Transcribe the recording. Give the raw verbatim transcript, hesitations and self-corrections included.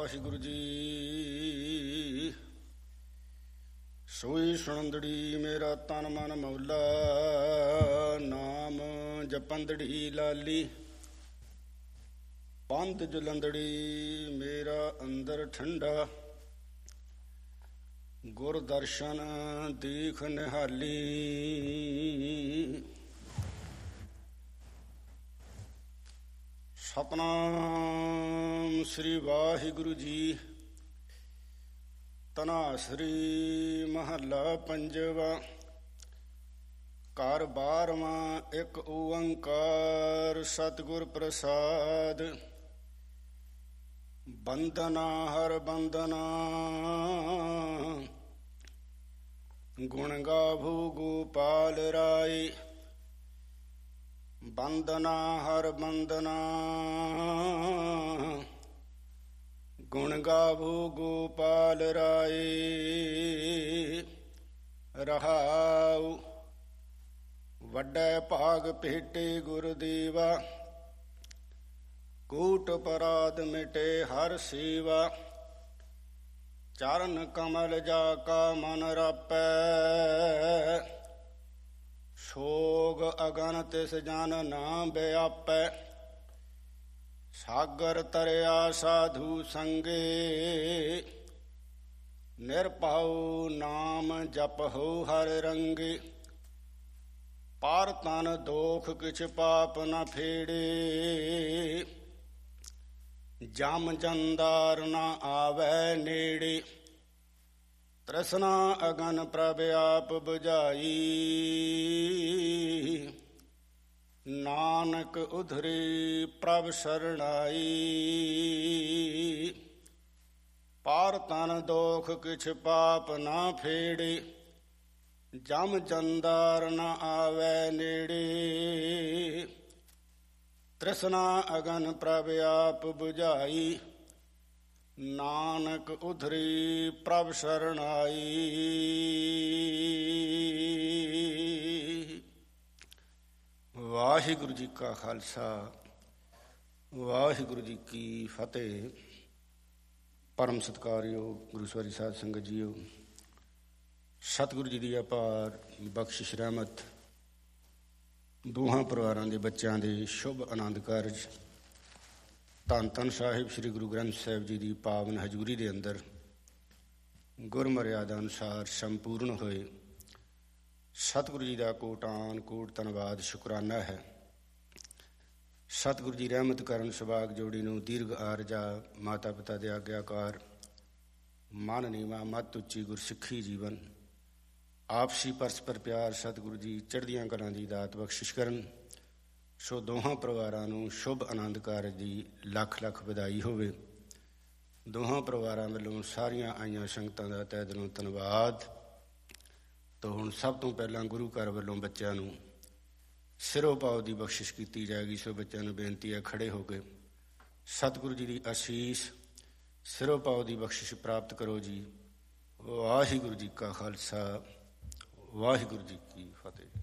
ਵਾਹਿਗੁਰੂ ਜੀ। ਸੋਈ ਸੁਣੰਦੜੀ ਮੇਰਾ ਤਨ ਮਨ ਮੌਲਾ, ਨਾਮ ਜਪੰਦੜੀ ਲਾਲੀ। ਬੰਦ ਜਲੰਦੜੀ ਮੇਰਾ ਅੰਦਰ ਠੰਡਾ, ਗੁਰ ਦਰਸ਼ਨ ਦੀਖ ਨਿਹਾਲੀ। ਸਤਨਾਮ ਸ੍ਰੀ ਵਾਹਿਗੁਰੂ ਜੀ। ਧਨਾਸਰੀ ਮਹੱਲਾ ਪੰਜਵਾ। ਘਰ ਬਾਰਵਾਂ ਇੱਕ ਓੰਕਾਰ, ਸਤਿਗੁਰ ਪ੍ਰਸਾਦ। ਬੰਦਨਾ ਹਰ ਬੰਦਨਾ, ਗੁਣ ਗਾਵੋ ਗੋਪਾਲ ਰਾਏ। ਬੰਦਨਾ ਹਰ ਬੰਦਨਾ, ਗੁਣ ਗਾਵੋ ਗੋਪਾਲ ਰਾਏ। ਰਹਾਉ ਵੱਡਾ ਭਾਗ ਭੇਟੇ ਗੁਰਦੇਵਾ, ਕੋਟ ਪਰਾਧ ਮਿਟੇ ਹਰ ਸੇਵਾ। ਚਰਨ ਕਮਲ ਜਾ ਕਾ ਮਨ ਰਾਪੈ, ਸੋਗ ਅਗਨ ਤਿਸ ਜਨ ਨਾ ਵਿਆਪੈ। ਸਾਗਰ ਤਰਿਆ ਸਾਧੂ ਸੰਗੇ, ਨਿਰਭਉ ਨਾਮ ਜਪਹੁ ਹਰ ਰੰਗੇ। ਪਰ ਤਨ ਦੋਖ ਕਿਛ ਪਾਪ ਨ ਫੇੜੇ, ਜਮ ਜੰਦਾਰ ਨ ਆਵੈ ਨੇੜੇ। ਤ੍ਰਿਸ਼ਨਾ ਅਗਨ ਪ੍ਰਭ ਆਪ ਬੁਝਾਈ, ਨਾਨਕ ਉਧਰੇ ਪ੍ਰਭ ਸਰਣਾਈ। ਪਰ ਤਨ ਦੋਖ ਕਿਛ ਪਾਪ ਨਾ ਫੇੜੇ, ਜਮ ਜੰਦਾਰ ਨ ਆਵੈ ਨੇੜੇ। ਤ੍ਰਿਸ਼ਨਾ ਅਗਨ ਪ੍ਰਭ ਆਪ ਬੁਝਾਈ, ਨਾਨਕ ਉਧਰੇ ਪ੍ਰਭ ਸਰਣਾਈ। ਵਾਹਿਗੁਰੂ ਜੀ ਕਾ ਖਾਲਸਾ, ਵਾਹਿਗੁਰੂ ਜੀ ਕੀ ਫਤਿਹ। ਪਰਮ ਸਤਿਕਾਰਯੋਗ ਗੁਰੂ ਸਵਾਰੀ ਸਾਧ ਸੰਗਤ ਜੀਓ, ਸਤਿਗੁਰੂ ਜੀ ਦੀ ਅਪਾਰ ਬਖਸ਼ਿਸ਼ ਰਹਿਮਤ, ਦੋਹਾਂ ਪਰਿਵਾਰਾਂ ਦੇ ਬੱਚਿਆਂ ਦੇ ਸ਼ੁਭ ਆਨੰਦ ਕਾਰਜ ਧੰਨ ਧੰਨ ਸਾਹਿਬ ਸ੍ਰੀ ਗੁਰੂ ਗ੍ਰੰਥ ਸਾਹਿਬ ਜੀ ਦੀ ਪਾਵਨ ਹਜ਼ੂਰੀ ਦੇ ਅੰਦਰ ਗੁਰਮਰਿਆਦਾ ਅਨੁਸਾਰ ਸੰਪੂਰਨ ਹੋਏ। ਸਤਿਗੁਰੂ ਜੀ ਦਾ ਕੋਟਾਨ ਕੋਟ ਧੰਨਵਾਦ ਸ਼ੁਕਰਾਨਾ ਹੈ। ਸਤਿਗੁਰੂ ਜੀ ਰਹਿਮਤ ਕਰਨ ਸੁਭਾਗ ਜੋੜੀ ਨੂੰ ਦੀਰਘ ਆਰਜਾ, ਮਾਤਾ ਪਿਤਾ ਦੇ ਆਗਿਆਕਾਰ, ਮਨ ਨੀਵਾ ਮੱਤ ਉੱਚੀ ਗੁਰਸਿੱਖੀ ਜੀਵਨ, ਆਪਸੀ ਪਰਸਪਰ ਪਿਆਰ। ਸਤਿਗੁਰੂ ਜੀ ਚੜ੍ਹਦੀਆਂ ਕਲਾਂ ਦੀ ਦਾਤ ਬਖਸ਼ਿਸ਼ ਕਰਨ। ਸੋ ਦੋਹਾਂ ਪਰਿਵਾਰਾਂ ਨੂੰ ਸ਼ੁਭ ਆਨੰਦ ਕਾਰਜ ਦੀ ਲੱਖ ਲੱਖ ਵਧਾਈ ਹੋਵੇ। ਦੋਹਾਂ ਪਰਿਵਾਰਾਂ ਵੱਲੋਂ ਸਾਰੀਆਂ ਆਈਆਂ ਸੰਗਤਾਂ ਦਾ ਤਹਿ ਦਿਲੋਂ ਧੰਨਵਾਦ। ਤਾਂ ਹੁਣ ਸਭ ਤੋਂ ਪਹਿਲਾਂ ਗੁਰੂ ਘਰ ਵੱਲੋਂ ਬੱਚਿਆਂ ਨੂੰ ਸਿਰੋਂ ਪਾਓ ਦੀ ਬਖਸ਼ਿਸ਼ ਕੀਤੀ ਜਾਏਗੀ। ਸੋ ਬੱਚਿਆਂ ਨੂੰ ਬੇਨਤੀ ਹੈ, ਖੜ੍ਹੇ ਹੋ ਕੇ ਸਤਿਗੁਰੂ ਜੀ ਦੀ ਅਸੀਸ ਸਿਰੋਂ ਪਾਓ ਦੀ ਬਖਸ਼ਿਸ਼ ਪ੍ਰਾਪਤ ਕਰੋ ਜੀ। ਵਾਹਿਗੁਰੂ ਜੀ ਕਾ ਖਾਲਸਾ, ਵਾਹਿਗੁਰੂ ਜੀ ਕੀ ਫਤਿਹ।